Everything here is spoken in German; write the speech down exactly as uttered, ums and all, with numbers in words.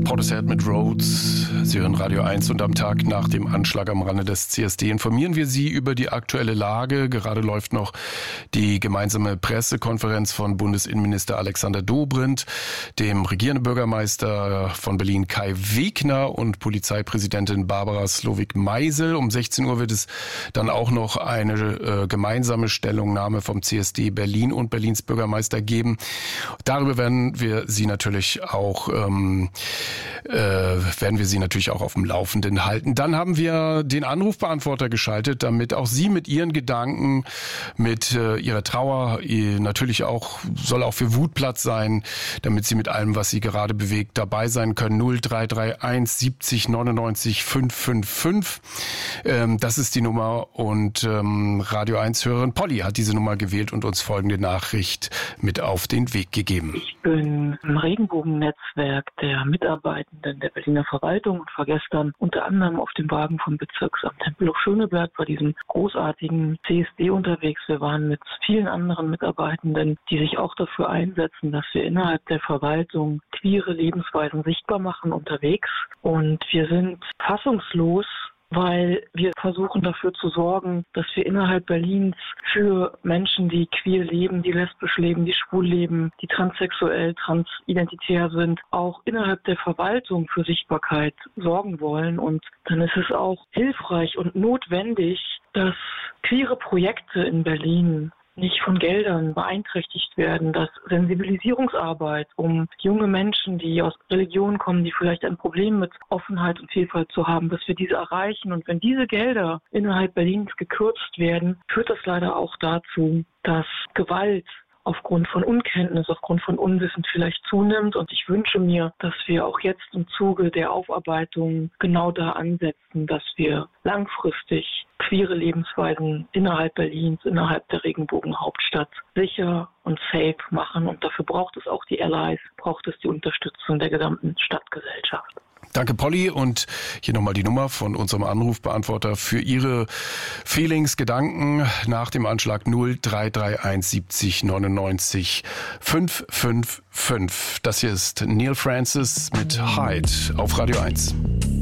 Portishead mit Rhodes. Sie hören Radio eins und am Tag nach dem Anschlag am Rande des C S D informieren wir Sie über die aktuelle Lage. Gerade läuft noch die gemeinsame Pressekonferenz von Bundesinnenminister Alexander Dobrindt, dem regierenden Bürgermeister von Berlin Kai Wegner und Polizeipräsidentin Barbara Slowik-Meisel. Um sechzehn Uhr wird es dann auch noch eine äh, gemeinsame Stellungnahme vom C S D Berlin und Berlins Bürgermeister geben. Darüber werden wir Sie natürlich auch ähm, äh, werden wir Sie natürlich auch auf dem Laufenden halten. Dann haben wir den Anrufbeantworter geschaltet, damit auch Sie mit Ihren Gedanken, mit äh, Ihrer Trauer, äh, natürlich auch, soll auch für Wut Platz sein, damit Sie mit allem, was Sie gerade bewegt, dabei sein können. null drei drei eins siebzig neunundneunzig fünfhundertfünfundfünfzig. Ähm, das ist die Nummer und ähm, Radio eins-Hörerin Polly hat diese Nummer gewählt und uns folgende Nachricht mit auf den Weg gegeben. Ich bin im Regenbogennetzwerk der Mitarbeitenden der Berliner Verwaltung und war gestern unter anderem auf dem Wagen vom Bezirksamt Tempelhof-Schöneberg bei diesem großartigen C S D unterwegs. Wir waren mit vielen anderen Mitarbeitenden, die sich auch dafür einsetzen, dass wir innerhalb der Verwaltung queere Lebensweisen sichtbar machen, unterwegs. Und wir sind fassungslos, weil wir versuchen dafür zu sorgen, dass wir innerhalb Berlins für Menschen, die queer leben, die lesbisch leben, die schwul leben, die transsexuell, transidentitär sind, auch innerhalb der Verwaltung für Sichtbarkeit sorgen wollen. Und dann ist es auch hilfreich und notwendig, dass queere Projekte in Berlin nicht von Geldern beeinträchtigt werden, dass Sensibilisierungsarbeit, um junge Menschen, die aus Religionen kommen, die vielleicht ein Problem mit Offenheit und Vielfalt zu haben, dass wir diese erreichen. Und wenn diese Gelder innerhalb Berlins gekürzt werden, führt das leider auch dazu, dass Gewalt aufgrund von Unkenntnis, aufgrund von Unwissen vielleicht zunimmt. Und ich wünsche mir, dass wir auch jetzt im Zuge der Aufarbeitung genau da ansetzen, dass wir langfristig queere Lebensweisen innerhalb Berlins, innerhalb der Regenbogenhauptstadt sicher und safe machen. Und dafür braucht es auch die Allies, braucht es die Unterstützung der gesamten Stadtgesellschaft. Danke, Polly. Und hier nochmal die Nummer von unserem Anrufbeantworter für Ihre Feelings, Gedanken nach dem Anschlag null drei drei eins siebzig neunundneunzig fünfhundertfünfundfünfzig. Das hier ist Neil Francis mit Hyde auf Radio eins.